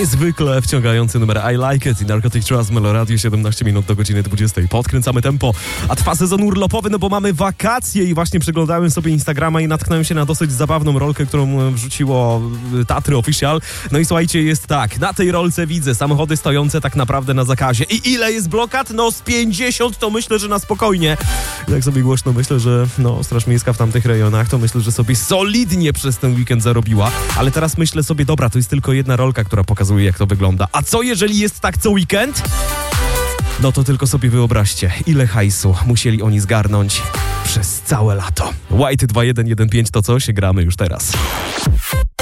Niezwykle wciągający numer I Like It i Narcotic Trust Meloradio, 17 minut do godziny 20. Podkręcamy tempo, a trwa sezon urlopowy, no bo mamy wakacje i właśnie przeglądałem sobie Instagrama i natknąłem się na dosyć zabawną rolkę, którą wrzuciło Tatry Official. No i słuchajcie, jest tak, na tej rolce widzę samochody stojące tak naprawdę na zakazie. I ile jest blokad? No z 50 to myślę, że na spokojnie. Jak sobie głośno myślę, że Straż Miejska w tamtych rejonach, to myślę, że sobie solidnie przez ten weekend zarobiła. Ale teraz myślę sobie, dobra, to jest tylko jedna rolka, która pokazuje, jak to wygląda. A co jeżeli jest tak co weekend? No to tylko sobie wyobraźcie, ile hajsu musieli oni zgarnąć przez całe lato. White 2115 to coś? Gramy już teraz.